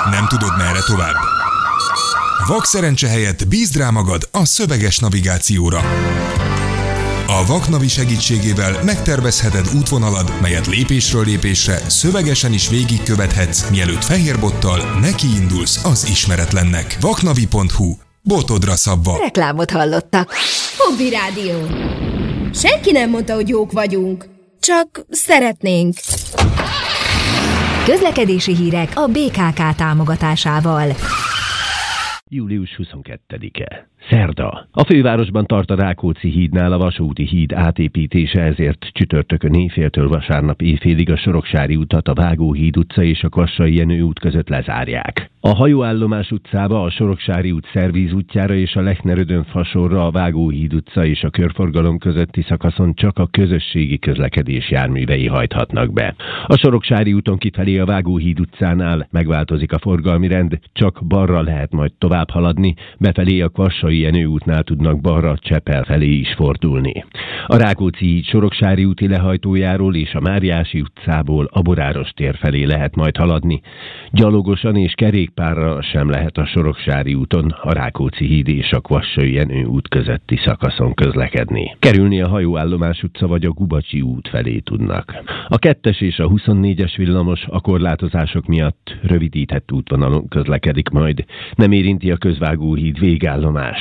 Nem tudod, merre tovább? Vak szerencse helyett bízd rá magad a szöveges navigációra. A Vaknavi segítségével megtervezheted útvonalad, melyet lépésről lépésre szövegesen is végigkövethetsz, mielőtt fehér bottal nekiindulsz az ismeretlennek. Vaknavi.hu. Botodra szabva. Reklámot hallottak. Hobby Rádió. Senki nem mondta, hogy jók vagyunk. Csak szeretnénk. Közlekedési hírek a BKK támogatásával. Július 22-e. Szerda. A fővárosban tart a Rákóczi hídnál a vasúti híd átépítése, ezért csütörtökön éjféltől vasárnap éjfélig a Soroksári utat, a Vágóhíd utca és a Kvassai Jenő út között lezárják. A hajóállomás utcába, a Soroksári út Szervíz útjára és a Lechner-Ödön fasorra, a Vágóhíd utca és a körforgalom közötti szakaszon csak a közösségi közlekedés járművei hajthatnak be. A Soroksári úton kifelé a Vágóhíd utcánál megváltozik a forgalmi rend, csak balra lehet majd tovább haladni, befelé a Kvassai Jenő útnál tudnak balra Csepel felé is fordulni. A Rákóczi híd Soroksári úti lehajtójáról és a Máriási utcából a Boráros tér felé lehet majd haladni. Gyalogosan és kerékpárral sem lehet a Soroksári úton, a Rákóczi híd és a Kvassai Jenő út közötti szakaszon közlekedni. Kerülni a Hajóállomás utca vagy a Gubacsi út felé tudnak. A 2-es és a 24-es villamos a korlátozások miatt rövidített útvonalon közlekedik majd. Nem érinti a Közvágóhíd végállomást.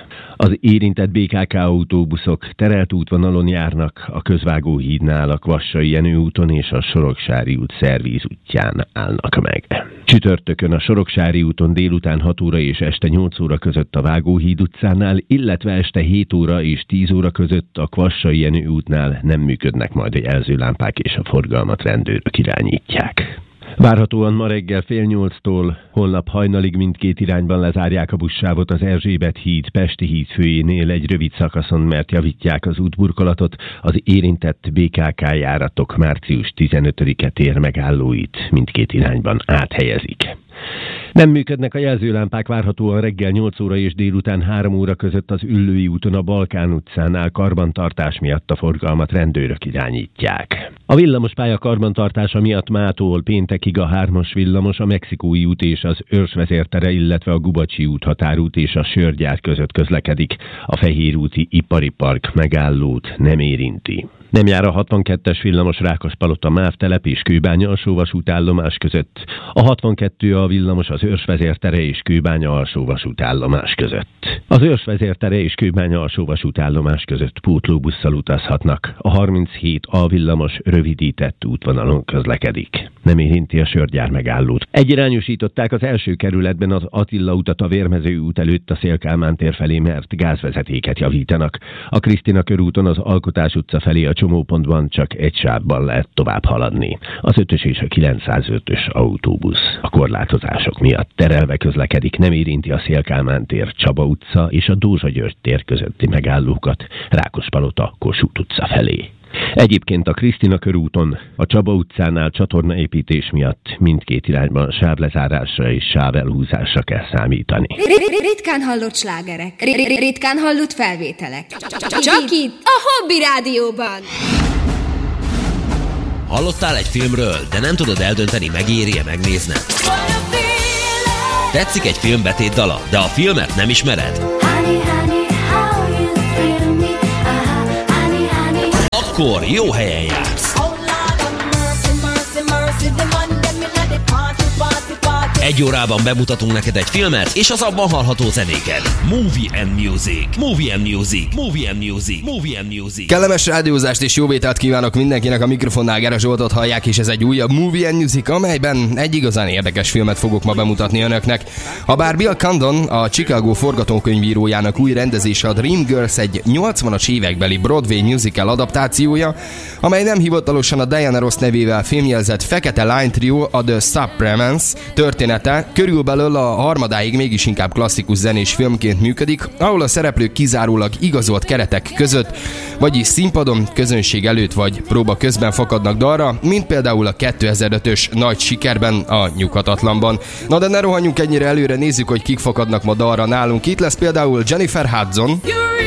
Az érintett BKK autóbuszok terelt útvonalon járnak, a Közvágóhídnál, a Kvassai Jenő úton és a Soroksári út Szervíz útján állnak meg. Csütörtökön a Soroksári úton délután 6 óra és este 8 óra között a Vágóhíd utcánál, illetve este 7 óra és 10 óra között a Kvassai Jenő útnál nem működnek majd a jelzőlámpák és a forgalmat rendőrök irányítják. Várhatóan ma reggel 7:30-tól holnap hajnalig mindkét irányban lezárják a buszsávot az Erzsébet híd Pesti híd főjénél egy rövid szakaszon, mert javítják az útburkolatot. Az érintett BKK járatok március 15-e tér megállóit mindkét irányban áthelyezik. Nem működnek a jelzőlámpák várhatóan reggel 8 óra és délután 3 óra között az Üllői úton a Balkán utcánál karbantartás miatt a forgalmat rendőrök irányítják. A villamospálya karbantartása miatt mától péntekig a 3-as villamos, a Mexikói út és az Őrs vezértere, illetve a Gubacsi út határút és a Sörgyár között közlekedik. A Fehérúti Ipari Park megállót nem érinti. Nem jár a 62-es villamos Rákospalota Mávtelep és Kőbánya alsóvasútállomás között. A 62 a villamos az Őrs vezértere és Kőbánya alsóvasútállomás között. Az Őrs vezértere és Kőbánya alsóvasútállomás között pótlóbusszal utazhatnak. A 37 a villamos rövidített útvonalon közlekedik. Nem érinti a Sörgyár megállót. Egyirányosították az első kerületben az Attila utat a Vérmező út előtt a Széll-Kálmán tér felé, mert gázvezetéket javítanak. A Krisztina körúton az Alkotás utca felé a csomópontban csak egy sávban lehet tovább haladni. Az 5-ös és a 905-ös autóbusz a korlátozások miatt terelve közlekedik, nem érinti a Széll-Kálmán tér, Csaba utca és a Dózsa György tér közötti megállókat Rákospalota, Kossuth utca felé. Egyébként a Krisztina körúton a Csaba utcánál csatornaépítés miatt mindkét irányban sávlezárásra és sávelhúzásra kell számítani. Ritkán hallott slágerek, ritkán hallott felvételek. Csak itt a Hobby Rádióban. Hallottál egy filmről, de nem tudod eldönteni, megéri-e megnézned? Tetszik egy film betétdala, de a filmet nem ismered? Akkor jó helyen jársz. Egy órában bemutatunk neked egy filmet, és az abban hallható zenéket. Movie and Music. Movie and Music. Movie and Music. Movie and Music. Kellemes rádiózást és jó vételt kívánok mindenkinek, a mikrofonnál Gára Zsoltot hallják, és ez egy újabb Movie and Music, amelyben egy igazán érdekes filmet fogok ma bemutatni önöknek. Habár Bill Condon, a Chicago forgatókönyvírójának új rendezése, a Dreamgirls egy 80-as évekbeli Broadway musical adaptációja, amely nem hivatalosan a Diana Ross nevével filmjelzett Fekete Lány Trio, a The Supremes története, körülbelül a harmadáig mégis inkább klasszikus zenés filmként működik, ahol a szereplők kizárólag igazolt keretek között, vagyis színpadon, közönség előtt vagy próba közben fakadnak dalra, mint például a 2005-ös nagy sikerben, a Nyughatatlanban. Na de ne rohanjunk ennyire előre, nézzük, hogy kik fakadnak ma dalra nálunk. Itt lesz például Jennifer Hudson,